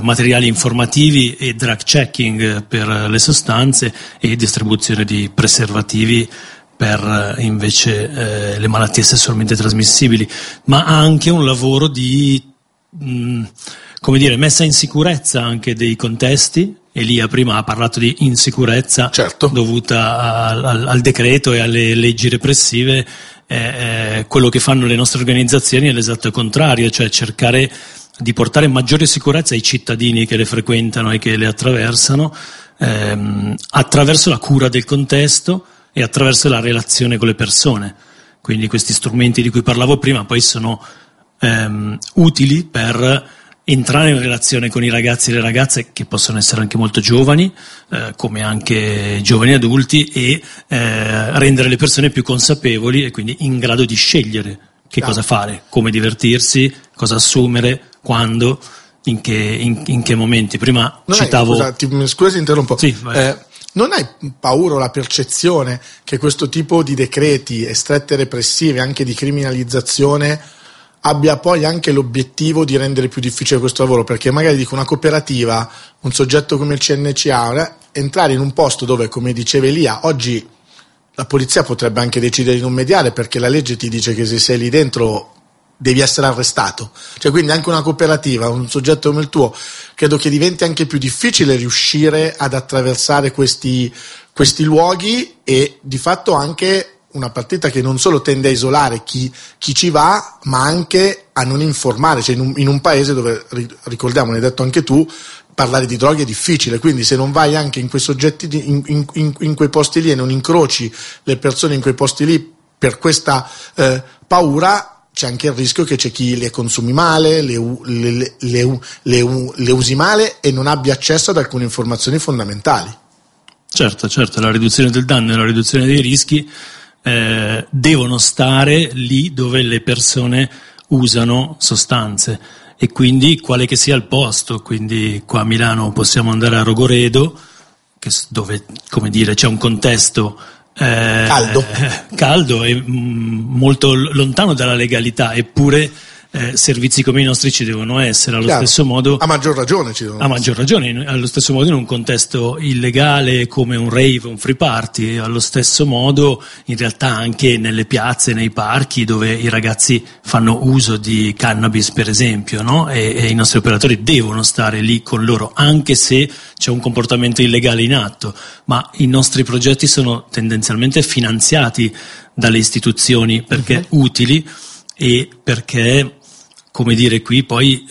materiali informativi e drug checking per le sostanze e distribuzione di preservativi per invece le malattie sessualmente trasmissibili, ma anche un lavoro di messa in sicurezza anche dei contesti. Elia prima ha parlato di insicurezza, certo, dovuta al decreto e alle leggi repressive. Quello che fanno le nostre organizzazioni è l'esatto contrario, cioè cercare di portare maggiore sicurezza ai cittadini che le frequentano e che le attraversano, attraverso la cura del contesto e attraverso la relazione con le persone. Quindi questi strumenti di cui parlavo prima poi sono utili per entrare in relazione con i ragazzi e le ragazze, che possono essere anche molto giovani, come anche giovani adulti, e rendere le persone più consapevoli e quindi in grado di scegliere che cosa fare, come divertirsi, cosa assumere, quando, in che momenti. Prima citavo... Scusa ti interrompo. Sì, non hai paura o la percezione che questo tipo di decreti e strette repressive, anche di criminalizzazione, abbia poi anche l'obiettivo di rendere più difficile questo lavoro? Perché magari dico una cooperativa, un soggetto come il CNCA, entrare in un posto dove, come diceva Elia, oggi la polizia potrebbe anche decidere di non mediare perché la legge ti dice che se sei lì dentro devi essere arrestato. Cioè, quindi anche una cooperativa, un soggetto come il tuo, credo che diventi anche più difficile riuscire ad attraversare questi luoghi, e di fatto anche una partita che non solo tende a isolare chi ci va, ma anche a non informare. Cioè in un paese dove, ricordiamo, ne hai detto anche tu, parlare di droghe è difficile, quindi se non vai anche in quei soggetti, in quei posti lì, e non incroci le persone in quei posti lì per questa paura, c'è anche il rischio che c'è chi le consumi male, le usi male e non abbia accesso ad alcune informazioni fondamentali. Certo, la riduzione del danno e la riduzione dei rischi devono stare lì dove le persone usano sostanze, e quindi quale che sia il posto. Quindi qua a Milano possiamo andare a Rogoredo, dove, come dire, c'è un contesto caldo e molto lontano dalla legalità, eppure servizi come i nostri ci devono essere. Allo stesso modo, a maggior ragione ci devono essere. Allo stesso modo in un contesto illegale come un rave, un free party, allo stesso modo in realtà anche nelle piazze, nei parchi dove i ragazzi fanno uso di cannabis, per esempio, no? E i nostri operatori devono stare lì con loro, anche se c'è un comportamento illegale in atto, ma i nostri progetti sono tendenzialmente finanziati dalle istituzioni perché utili e perché, come dire, qui poi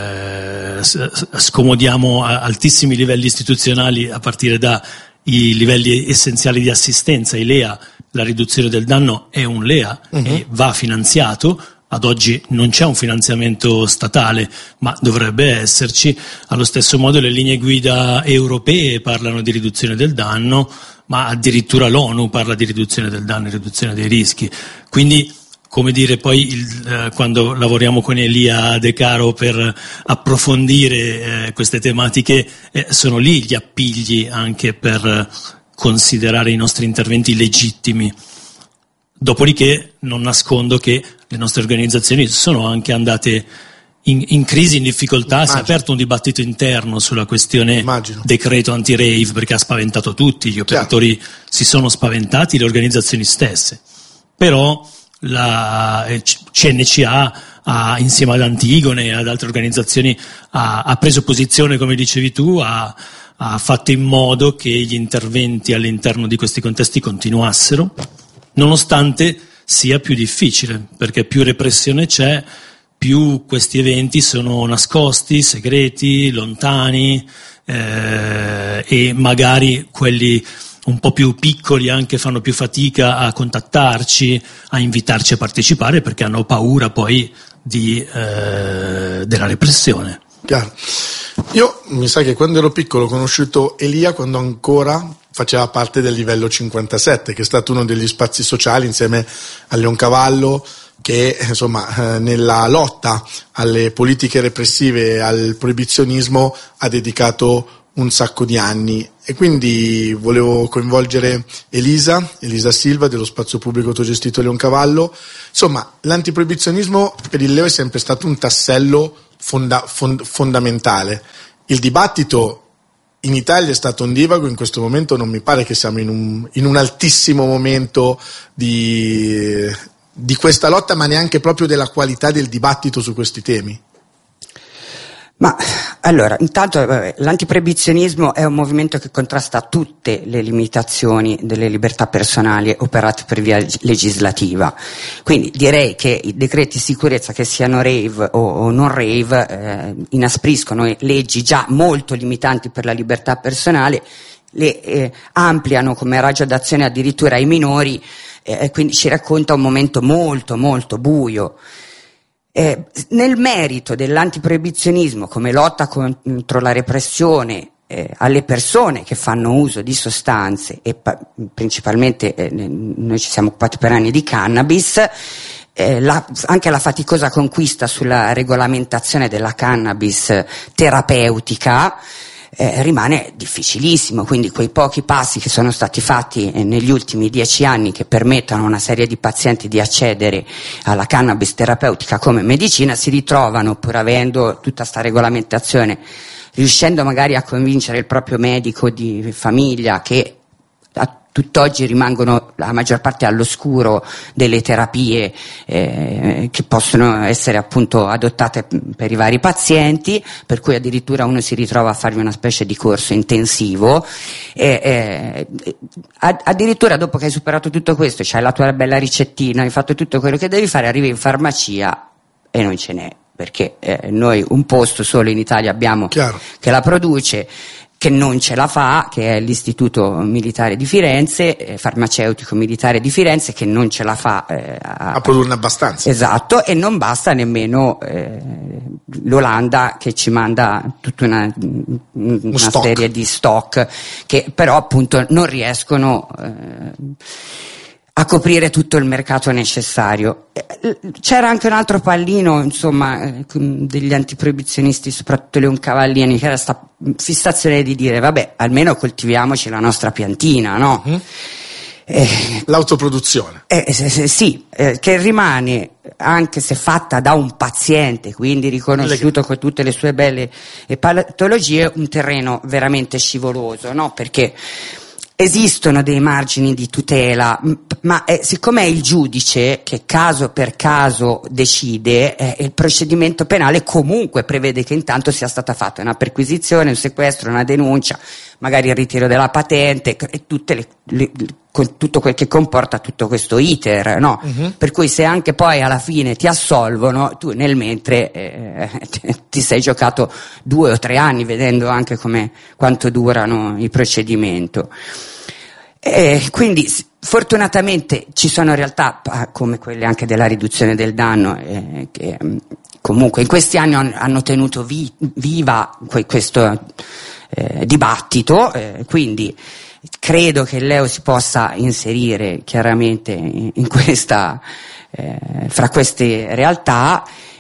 scomodiamo a altissimi livelli istituzionali, a partire dai livelli essenziali di assistenza. I LEA, la riduzione del danno è un LEA e va finanziato. Ad oggi non c'è un finanziamento statale, ma dovrebbe esserci. Allo stesso modo le linee guida europee parlano di riduzione del danno, ma addirittura l'ONU parla di riduzione del danno e riduzione dei rischi. Quindi, come dire, poi quando lavoriamo con Elia De Caro per approfondire queste tematiche, sono lì gli appigli anche per considerare i nostri interventi legittimi. Dopodiché non nascondo che le nostre organizzazioni sono anche andate in crisi, in difficoltà. Si è aperto un dibattito interno sulla questione decreto anti-rave, perché ha spaventato tutti, gli operatori si sono spaventati, le organizzazioni stesse. Però la CNCA insieme ad Antigone e ad altre organizzazioni ha preso posizione, come dicevi tu, ha fatto in modo che gli interventi all'interno di questi contesti continuassero, nonostante sia più difficile, perché più repressione c'è, più questi eventi sono nascosti, segreti, lontani, e magari quelli un po' più piccoli anche fanno più fatica a contattarci, a invitarci a partecipare, perché hanno paura poi della repressione. Chiaro. Io mi sa che quando ero piccolo ho conosciuto Elia quando ancora faceva parte del livello 57, che è stato uno degli spazi sociali insieme a Leoncavallo, che insomma nella lotta alle politiche repressive e al proibizionismo ha dedicato un sacco di anni. E quindi volevo coinvolgere Elisa Silva dello spazio pubblico autogestito Leoncavallo. Insomma, l'antiproibizionismo per il Leo è sempre stato un tassello fondamentale, il dibattito in Italia è stato ondivago, in questo momento non mi pare che siamo in un altissimo momento di questa lotta, ma neanche proprio della qualità del dibattito su questi temi. Ma allora, intanto l'antiproibizionismo è un movimento che contrasta tutte le limitazioni delle libertà personali operate per via legislativa. Quindi direi che i decreti di sicurezza, che siano rave o non rave, inaspriscono leggi già molto limitanti per la libertà personale, le ampliano come raggio d'azione addirittura ai minori, quindi ci racconta un momento molto molto buio. Nel merito dell'antiproibizionismo come lotta contro la repressione alle persone che fanno uso di sostanze, e principalmente noi ci siamo occupati per anni di cannabis, anche la faticosa conquista sulla regolamentazione della cannabis terapeutica rimane difficilissimo, quindi quei pochi passi che sono stati fatti negli ultimi 10 anni, che permettono a una serie di pazienti di accedere alla cannabis terapeutica come medicina, si ritrovano, pur avendo tutta sta regolamentazione, riuscendo magari a convincere il proprio medico di famiglia, che a tutt'oggi rimangono la maggior parte all'oscuro delle terapie che possono essere appunto adottate per i vari pazienti, per cui addirittura uno si ritrova a fargli una specie di corso intensivo, addirittura dopo che hai superato tutto questo, c'hai la tua bella ricettina, hai fatto tutto quello che devi fare, arrivi in farmacia e non ce n'è, perché noi un posto solo in Italia abbiamo che la produce, che non ce la fa, che è l'Istituto Militare di Firenze, farmaceutico militare di Firenze, che non ce la fa a produrne abbastanza. Esatto, e non basta nemmeno l'Olanda, che ci manda tutta una serie di stock che però appunto non riescono a coprire tutto il mercato necessario. C'era anche un altro pallino, insomma, degli antiproibizionisti, soprattutto Leoncavallini, che era sta fissazione di dire vabbè, almeno coltiviamoci la nostra piantina, no? L'autoproduzione. Sì, che rimane, anche se fatta da un paziente, quindi riconosciuto con tutte le sue belle patologie, un terreno veramente scivoloso, no? Perché esistono dei margini di tutela, ma siccome è il giudice che caso per caso decide, il procedimento penale comunque prevede che intanto sia stata fatta una perquisizione, un sequestro, una denuncia, magari il ritiro della patente e con tutto quel che comporta tutto questo iter, no? Per cui se anche poi alla fine ti assolvono, tu nel mentre ti sei giocato 2 o 3 anni, vedendo anche quanto durano i procedimenti. Quindi fortunatamente ci sono realtà come quelle anche della riduzione del danno che comunque in questi anni hanno tenuto viva questo dibattito, quindi credo che l'EO si possa inserire chiaramente in questa fra queste realtà.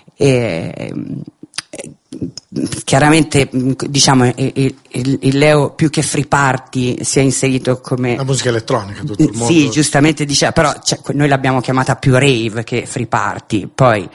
Chiaramente, diciamo, il Leo più che free party si è inserito come la musica elettronica, tutto il mondo. Sì, giustamente diceva, però noi l'abbiamo chiamata più rave che free party. Poi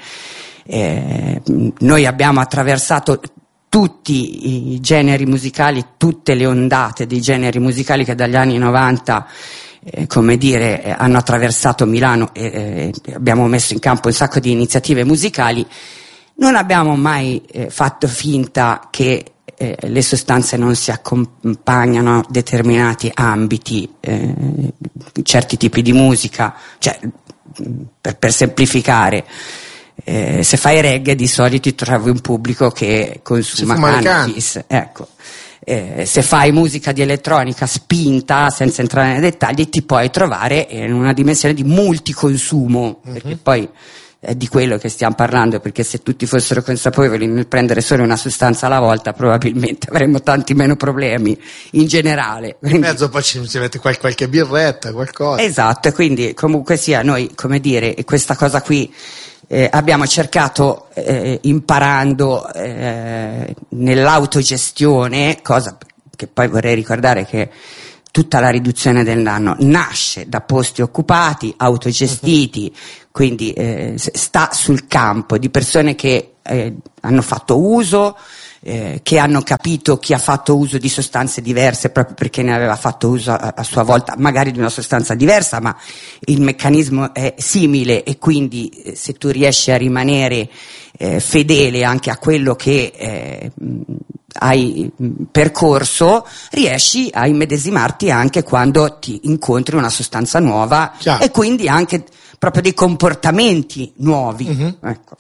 noi abbiamo attraversato tutti i generi musicali, tutte le ondate dei generi musicali che dagli anni 90 come dire hanno attraversato Milano, e abbiamo messo in campo un sacco di iniziative musicali. Non abbiamo mai fatto finta che le sostanze non si accompagnano a determinati ambiti, certi tipi di musica, cioè per semplificare, se fai reggae di solito trovi un pubblico che consuma cannabis, ecco. Se fai musica di elettronica spinta, senza entrare nei dettagli, ti puoi trovare in una dimensione di multiconsumo, perché poi è di quello che stiamo parlando, perché se tutti fossero consapevoli nel prendere solo una sostanza alla volta probabilmente avremmo tanti meno problemi in generale. Quindi, in mezzo poi ci mette qualche birretta, qualcosa. Esatto, e quindi comunque sia noi, come dire, questa cosa qui abbiamo cercato, imparando nell'autogestione, cosa che poi vorrei ricordare che tutta la riduzione del danno nasce da posti occupati, autogestiti, quindi sta sul campo di persone che hanno fatto uso che hanno capito chi ha fatto uso di sostanze diverse proprio perché ne aveva fatto uso a sua volta, magari di una sostanza diversa, ma il meccanismo è simile, e quindi se tu riesci a rimanere fedele anche a quello che hai percorso, riesci a immedesimarti anche quando ti incontri una sostanza nuova. Chiaro. E quindi anche proprio dei comportamenti nuovi. Ecco.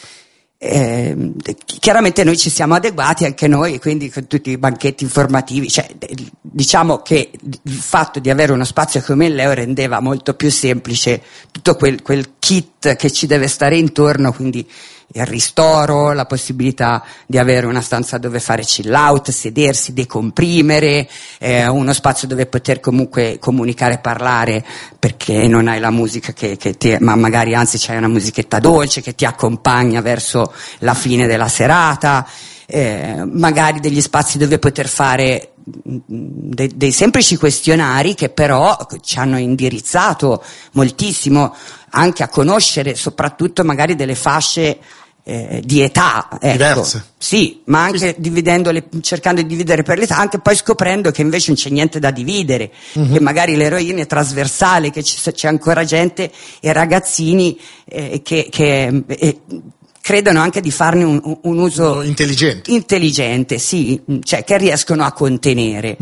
Chiaramente noi ci siamo adeguati anche noi, quindi con tutti i banchetti informativi, cioè, diciamo che il fatto di avere uno spazio come il Leo rendeva molto più semplice tutto quel kit che ci deve stare intorno, quindi il ristoro, la possibilità di avere una stanza dove fare chill out, sedersi, decomprimere, uno spazio dove poter comunque comunicare e parlare, perché non hai la musica ma magari anzi c'hai una musichetta dolce che ti accompagna verso la fine della serata, magari degli spazi dove poter fare dei semplici questionari che però ci hanno indirizzato moltissimo anche a conoscere soprattutto magari delle fasce di età, ecco. Diverse. Sì, ma anche cercando di dividere per l'età, anche poi scoprendo che invece non c'è niente da dividere, che magari l'eroina è trasversale, che c'è ancora gente e ragazzini che credono anche di farne un uso intelligente, sì, cioè che riescono a contenere.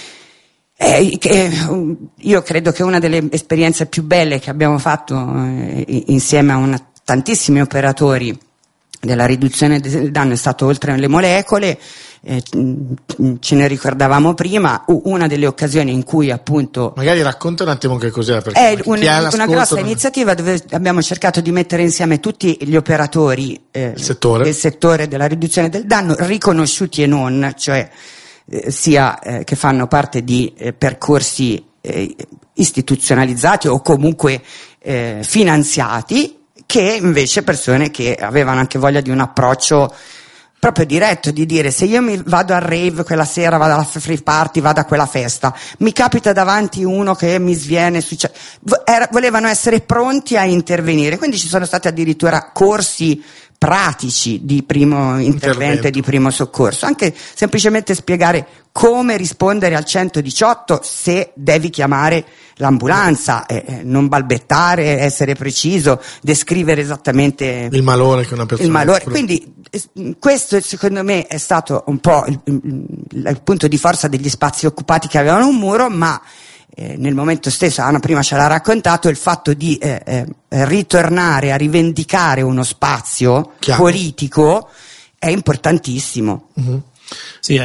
Io credo che una delle esperienze più belle che abbiamo fatto insieme a tantissimi operatori della riduzione del danno è stato, oltre alle molecole, ce ne ricordavamo prima, una delle occasioni in cui appunto magari racconta un attimo che cos'era, perché è una grossa iniziativa dove abbiamo cercato di mettere insieme tutti gli operatori del settore della riduzione del danno, riconosciuti e non, cioè sia che fanno parte di percorsi istituzionalizzati o comunque finanziati, che invece persone che avevano anche voglia di un approccio proprio diretto, di dire: se io mi vado al rave quella sera, vado alla free party, vado a quella festa, mi capita davanti uno che mi sviene, volevano essere pronti a intervenire, quindi ci sono stati addirittura corsi pratici di primo intervento e di primo soccorso, anche semplicemente spiegare come rispondere al 118 se devi chiamare l'ambulanza, non balbettare, essere preciso, descrivere esattamente il malore che una persona. Il malore. Quindi questo secondo me è stato un po' il punto di forza degli spazi occupati che avevano un muro, ma nel momento stesso, Anna prima ce l'ha raccontato, il fatto di ritornare a rivendicare uno spazio politico è importantissimo. Sì,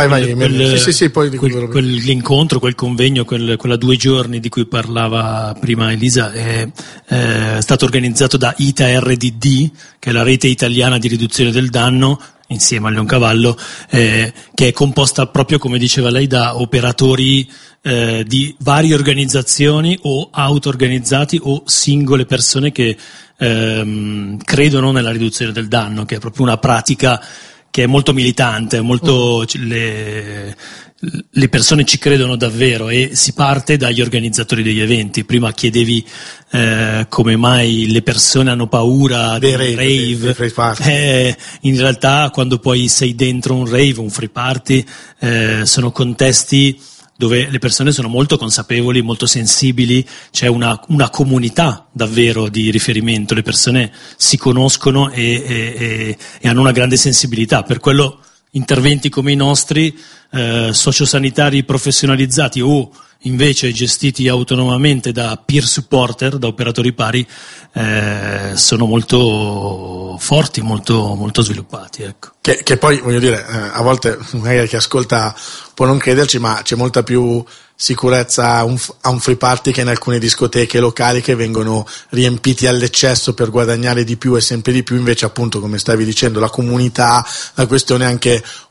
quell'incontro, quel convegno, quella 2 giorni di cui parlava prima Elisa è stato organizzato da ITA-RDD, che è la rete italiana di riduzione del danno, insieme a Leoncavallo, che è composta proprio, come diceva lei, da operatori di varie organizzazioni o auto-organizzati o singole persone che credono nella riduzione del danno, che è proprio una pratica che è molto militante, molto le persone ci credono davvero, e si parte dagli organizzatori degli eventi. Prima chiedevi come mai le persone hanno paura dei rave. In realtà quando poi sei dentro un rave, un free party, sono contesti dove le persone sono molto consapevoli, molto sensibili, c'è una comunità davvero di riferimento, le persone si conoscono e hanno una grande sensibilità. Per quello interventi come i nostri, sociosanitari professionalizzati o invece gestiti autonomamente da peer supporter, da operatori pari, sono molto forti, molto, molto sviluppati, ecco. Che poi, voglio dire, a volte magari chi ascolta può non crederci, ma c'è molta più sicurezza a un free party che in alcune discoteche locali che vengono riempiti all'eccesso per guadagnare di più e sempre di più. Invece, appunto, come stavi dicendo, la comunità, la questione anche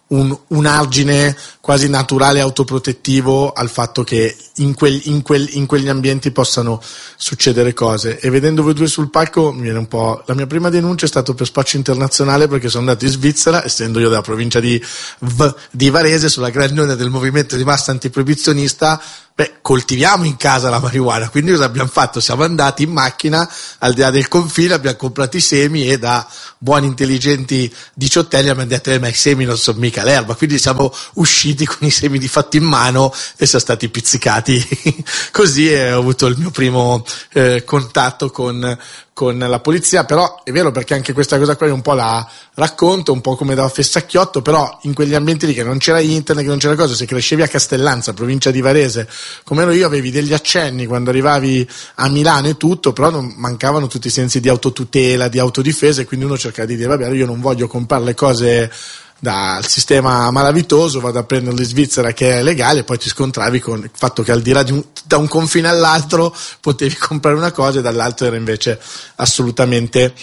un argine quasi naturale autoprotettivo al fatto che in quegli ambienti possano succedere cose. E vedendo voi due sul palco mi viene un po', la mia prima denuncia è stata per Spaccio Internazionale, perché sono andato in Svizzera, essendo io della provincia di Varese, sulla grande onda del movimento di massa antiproibizionista. Coltiviamo in casa la marijuana, quindi cosa abbiamo fatto? Siamo andati in macchina al di là del confine, abbiamo comprato i semi e da buoni intelligenti diciottenni abbiamo detto ma i semi non sono mica l'erba, quindi siamo usciti con i semi di fatto in mano e siamo stati pizzicati così, e ho avuto il mio primo contatto con la polizia. Però è vero, perché anche questa cosa qua io un po' la racconto un po' come da Fessacchiotto, però in quegli ambienti lì che non c'era internet, che non c'era cosa, se crescevi a Castellanza, provincia di Varese, come ero io, avevi degli accenni quando arrivavi a Milano e tutto, però non mancavano tutti i sensi di autotutela, di autodifesa, e quindi uno cercava di dire vabbè, io non voglio comprare le cose dal sistema malavitoso, vado a prenderle in Svizzera che è legale, e poi ti scontravi con il fatto che al di là da un confine all'altro potevi comprare una cosa e dall'altro era invece assolutamente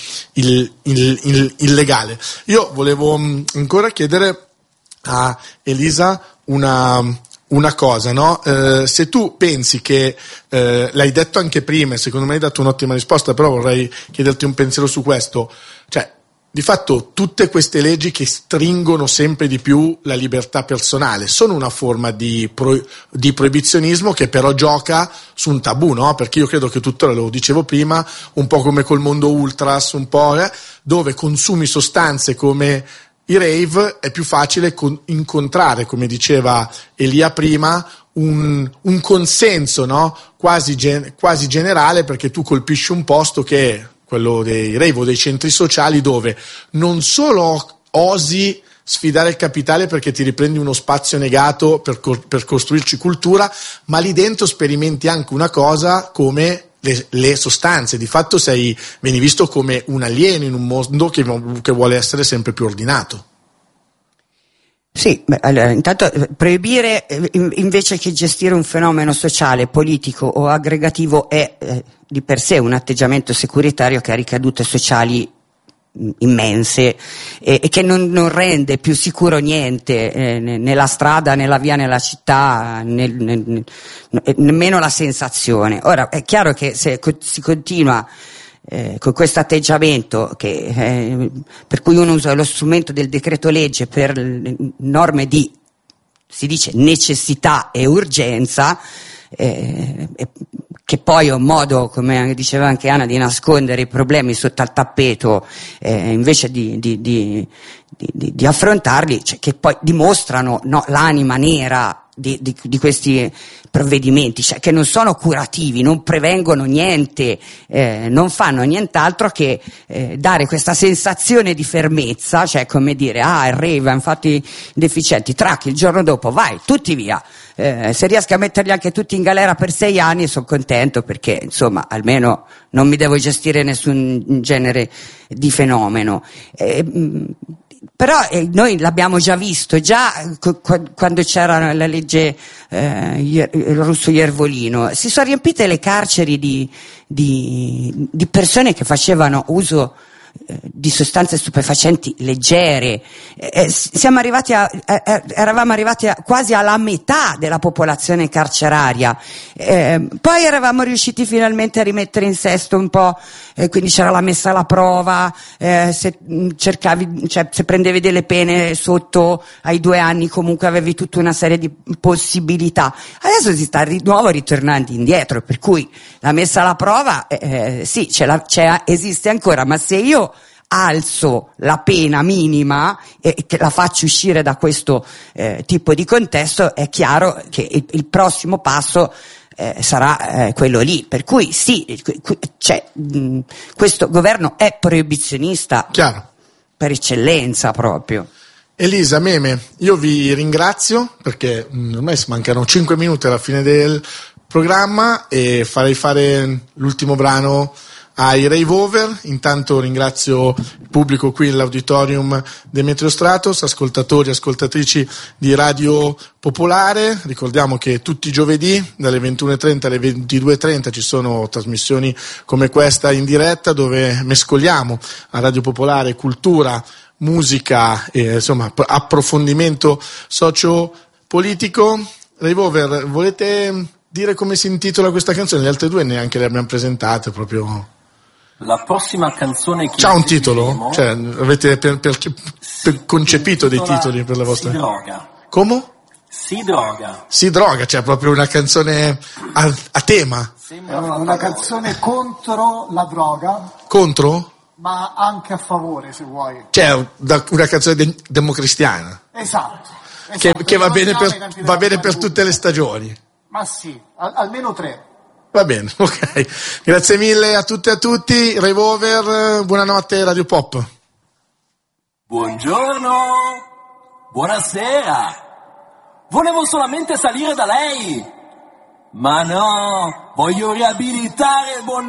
illegale. Io volevo ancora chiedere a Elisa una cosa, no? Se tu pensi che l'hai detto anche prima, secondo me hai dato un'ottima risposta, però vorrei chiederti un pensiero su questo. Cioè, di fatto tutte queste leggi che stringono sempre di più la libertà personale sono una forma di proibizionismo che però gioca su un tabù, no? Perché io credo che tuttora, lo dicevo prima, un po' come col mondo ultras, un po' dove consumi sostanze come i rave è più facile incontrare, come diceva Elia prima, un consenso, no? Quasi generale, perché tu colpisci un posto che è quello dei rave o dei centri sociali, dove non solo osi sfidare il capitale perché ti riprendi uno spazio negato per costruirci cultura, ma lì dentro sperimenti anche una cosa come le sostanze. Di fatto vieni visto come un alieno in un mondo che vuole essere sempre più ordinato. Sì, allora, intanto proibire invece che gestire un fenomeno sociale, politico o aggregativo è di per sé un atteggiamento securitario che ha ricadute sociali immense e che non rende più sicuro niente nella strada, nella via, nella città, nemmeno la sensazione. Ora è chiaro che se si continua con questo atteggiamento per cui uno usa lo strumento del decreto legge per norme di, si dice, necessità e urgenza, che poi è un modo, come diceva anche Anna, di nascondere i problemi sotto al tappeto invece di affrontarli, cioè, che poi dimostrano l'anima nera di questi provvedimenti, cioè che non sono curativi, non prevengono niente, non fanno nient'altro che dare questa sensazione di fermezza, cioè come dire, il rave, infatti deficienti, track, il giorno dopo vai, tutti via, se riesco a metterli anche tutti in galera per 6 anni sono contento, perché insomma almeno non mi devo gestire nessun genere di fenomeno. Però noi l'abbiamo già visto, quando c'era la legge il russo Iervolino, si sono riempite le carceri di persone che facevano uso di sostanze stupefacenti leggere. Eravamo arrivati quasi alla metà della popolazione carceraria, poi eravamo riusciti finalmente a rimettere in sesto un po', quindi c'era la messa alla prova, se prendevi delle pene sotto ai 2 anni comunque avevi tutta una serie di possibilità. Adesso si sta di nuovo ritornando indietro, per cui la messa alla prova sì, esiste ancora, ma se io alzo la pena minima e che la faccio uscire da questo tipo di contesto, è chiaro che il prossimo passo sarà quello lì, per cui sì, questo governo è proibizionista. Chiaro. Per eccellenza proprio. Elisa, Meme, io vi ringrazio perché ormai mancano 5 minuti alla fine del programma e farei fare l'ultimo brano ai Rave Over. Intanto ringrazio il pubblico qui nell'auditorium Demetrio Stratos, ascoltatori e ascoltatrici di Radio Popolare. Ricordiamo che tutti i giovedì dalle 21.30 alle 22.30 ci sono trasmissioni come questa in diretta, dove mescoliamo a Radio Popolare cultura, musica e insomma approfondimento socio-politico. Revolver, volete dire come si intitola questa canzone? Le altre due neanche le abbiamo presentate proprio. La prossima canzone che c'ha un titolo? Cioè, avete per concepito dei titoli per la vostra? Si droga. Come? Si droga. Si droga, cioè proprio una canzone a tema. Una canzone contro la droga. Contro? Ma anche a favore, se vuoi. Cioè, una canzone democristiana. Esatto. Che va bene per tutte le stagioni. Ma sì, almeno 3. Va bene, ok. Grazie mille a tutte e a tutti. Revolver, buonanotte Radio Pop. Buongiorno. Buonasera. Volevo solamente salire da lei. Ma no, voglio riabilitare il buon